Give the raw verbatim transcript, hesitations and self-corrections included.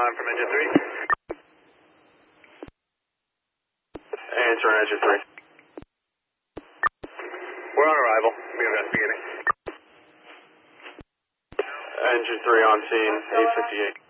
time from engine three. Answer engine three. We're on arrival. We're investigating. Engine three on scene, eight fifty-eight.